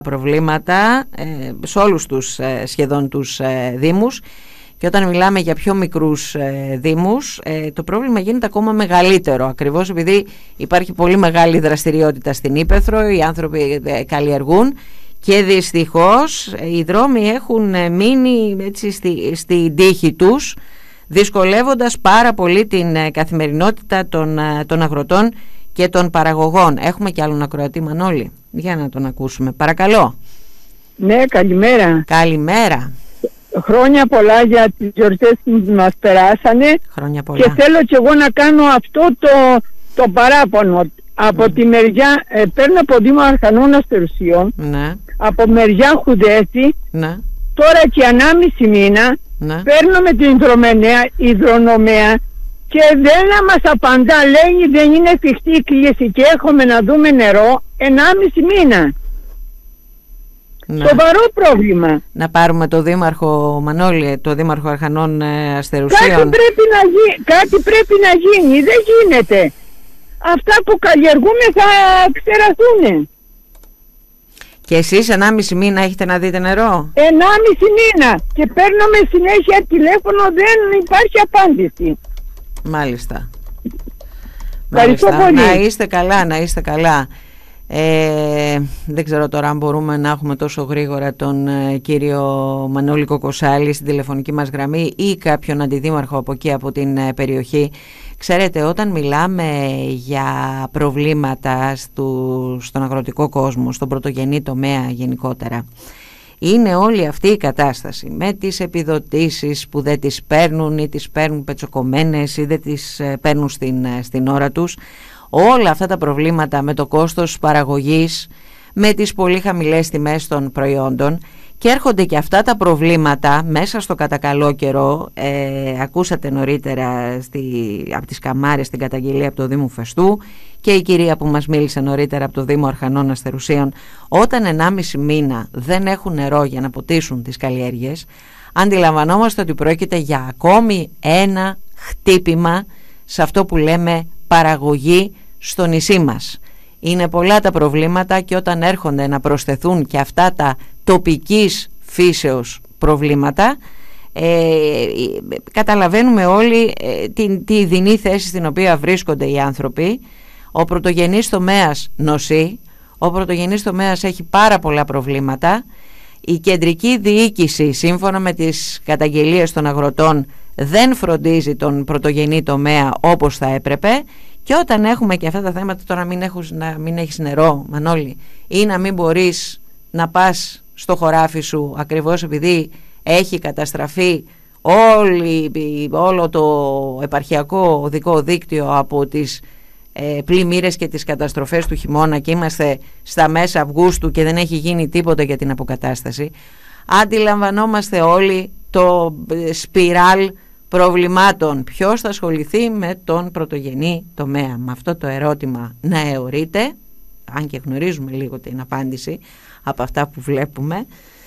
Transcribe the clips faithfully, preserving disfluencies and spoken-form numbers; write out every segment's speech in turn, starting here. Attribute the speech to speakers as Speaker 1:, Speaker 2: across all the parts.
Speaker 1: προβλήματα ε, σε όλους τους ε, σχεδόν τους ε, δήμους, και όταν μιλάμε για πιο μικρούς ε, δήμους ε, το πρόβλημα γίνεται ακόμα μεγαλύτερο, ακριβώς επειδή υπάρχει πολύ μεγάλη δραστηριότητα στην Ύπαιθρο, οι άνθρωποι ε, καλλιεργούν και δυστυχώς ε, οι δρόμοι έχουν ε, μείνει έτσι στη, στην τύχη τους, δυσκολεύοντας πάρα πολύ την ε, καθημερινότητα των, ε, των αγροτών και των παραγωγών. Έχουμε και άλλον ακροατή, Μανώλη, για να τον ακούσουμε, παρακαλώ.
Speaker 2: Ναι, καλημέρα.
Speaker 1: Καλημέρα.
Speaker 2: Χρόνια πολλά για τις γιορτές που μας περάσανε.
Speaker 1: Χρόνια πολλά.
Speaker 2: Και θέλω και εγώ να κάνω αυτό το, το παράπονο. Από mm. τη μεριά, ε, παίρνω από Δήμο Αρχανών Αστερουσίων, ναι. από μεριά Χουδέτη, ναι. τώρα και ανάμιση μήνα, ναι. παίρνω με την υδρονομέα και δεν μας απαντά, λέει δεν είναι εφικτή η κλίση και έχουμε να δούμε νερό ενάμιση μήνα. Ναι. Σοβαρό πρόβλημα.
Speaker 1: Να πάρουμε το Δήμαρχο Μανώλη, το Δήμαρχο Αρχανών Αστερουσίων.
Speaker 2: Κάτι πρέπει να, γι... Κάτι πρέπει να γίνει, δεν γίνεται. Αυτά που καλλιεργούμε θα ξεραθούν.
Speaker 1: Και εσείς ενάμιση μήνα έχετε να δείτε νερό?
Speaker 2: Ενάμιση μήνα και παίρνουμε συνέχεια τηλέφωνο, δεν υπάρχει απάντηση.
Speaker 1: Μάλιστα.
Speaker 2: Ευχαριστώ
Speaker 1: Μάλιστα.
Speaker 2: πολύ.
Speaker 1: Να είστε καλά, να είστε καλά. Ε, δεν ξέρω τώρα αν μπορούμε να έχουμε τόσο γρήγορα τον ε, κύριο Μανώλη Κοκοσάλη στην τηλεφωνική μας γραμμή ή κάποιον αντιδήμαρχο από εκεί από την ε, περιοχή. Ξέρετε, όταν μιλάμε για προβλήματα στου, στον αγροτικό κόσμο, στον πρωτογενή τομέα γενικότερα, είναι όλη αυτή η κατάσταση με τις επιδοτήσεις που δεν τις παίρνουν ή τις παίρνουν πετσοκομμένες ή δεν τις ε, παίρνουν στην, ε, στην ώρα τους. Όλα αυτά τα προβλήματα με το κόστος παραγωγής, με τις πολύ χαμηλές τιμές των προϊόντων, και έρχονται και αυτά τα προβλήματα μέσα στο κατά καλό καιρό. Ε, ακούσατε νωρίτερα στη, από τις Καμάρες την καταγγελία από το Δήμο Φεστού και η κυρία που μας μίλησε νωρίτερα από το Δήμο Αρχανών Αστερουσίων. Όταν ενάμιση μήνα δεν έχουν νερό για να ποτίσουν τις καλλιέργειες, αντιλαμβανόμαστε ότι πρόκειται για ακόμη ένα χτύπημα σε αυτό που λέμε παραγωγή στο νησί μας. Είναι πολλά τα προβλήματα και όταν έρχονται να προσθεθούν και αυτά τα τοπικής φύσεως προβλήματα, ε, καταλαβαίνουμε όλοι ε, την, τη δεινή θέση στην οποία βρίσκονται οι άνθρωποι. Ο πρωτογενής τομέας νοσεί, ο πρωτογενής τομέας έχει πάρα πολλά προβλήματα. Η κεντρική διοίκηση, σύμφωνα με τις καταγγελίες των αγροτών, δεν φροντίζει τον πρωτογενή τομέα όπως θα έπρεπε. Και όταν έχουμε και αυτά τα θέματα, τώρα μην, έχεις, να μην έχεις νερό, Μανώλη, ή να μην μπορείς να πας στο χωράφι σου ακριβώς επειδή έχει καταστραφεί όλη, όλο το επαρχιακό οδικό δίκτυο από τις ε, πλημμύρες και τις καταστροφές του χειμώνα και είμαστε στα μέσα Αυγούστου και δεν έχει γίνει τίποτα για την αποκατάσταση. Αντιλαμβανόμαστε όλοι το σπιράλ προβλημάτων. Ποιος θα ασχοληθεί με τον πρωτογενή τομέα? Με αυτό το ερώτημα να αιωρείται, αν και γνωρίζουμε λίγο την απάντηση από αυτά που βλέπουμε.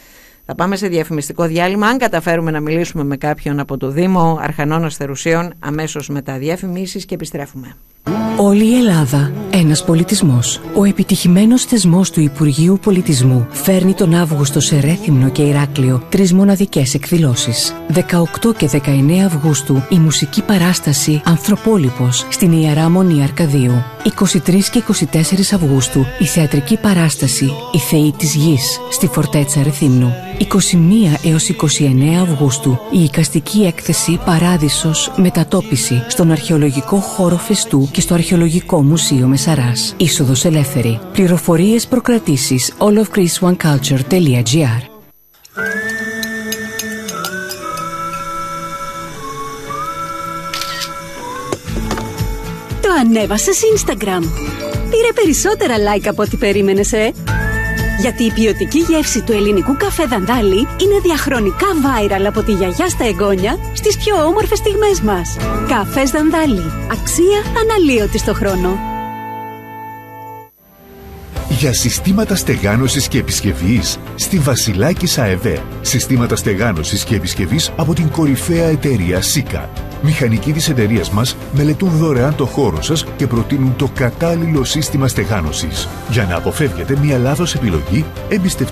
Speaker 1: Θα πάμε σε διαφημιστικό διάλειμμα. Αν καταφέρουμε να μιλήσουμε με κάποιον από το Δήμο Αρχανών Αστερουσίων, αμέσως μετά διαφημίσεις και επιστρέφουμε.
Speaker 3: Όλη η Ελλάδα, ένας πολιτισμός. Ο επιτυχημένος θεσμός του Υπουργείου Πολιτισμού φέρνει τον Αύγουστο σε Ρέθυμνο και Ηράκλειο τρεις μοναδικές εκδηλώσεις. δεκαοκτώ και δεκαεννέα Αυγούστου η μουσική παράσταση Ανθρωπόλιπος στην Ιερά Μονή Αρκαδίου. είκοσι τρεις και είκοσι τέσσερις Αυγούστου η θεατρική παράσταση «Οι Θεοί της Γης» στη Φορτέτσα Ρεθύμνου. είκοσι μία έως είκοσι εννέα Αυγούστου η εικαστική έκθεση Παράδεισος Μετατόπιση στον Αρχαιολογικό Χώρο Φεστού και στο Αρχαιολογικό Μουσείο Μεσαράς. Είσοδος ελεύθερη. Πληροφορίες προκρατήσεις all of greece one culture dot gr.
Speaker 4: Το ανέβασες Instagram. Πήρε περισσότερα like από ό,τι περίμενες, ε? Γιατί η ποιοτική γεύση του ελληνικού καφέ Δαντάλη είναι διαχρονικά viral από τη γιαγιά στα εγγόνια στις πιο όμορφες στιγμές μας. Καφές Δαντάλη. Αξία αναλύωτη στο χρόνο.
Speaker 5: Για συστήματα στεγάνωσης και επισκευής στη Βασιλάκης ΑΕΒ. Συστήματα στεγάνωσης και επισκευής από την κορυφαία εταιρεία Σίκα. Μηχανικοί της εταιρείας μας μελετούν δωρεάν το χώρο σας και προτείνουν το κατάλληλο σύστημα στεγάνωσης. Για να αποφεύγετε μια λάθος επιλογή, εμπιστευτείτε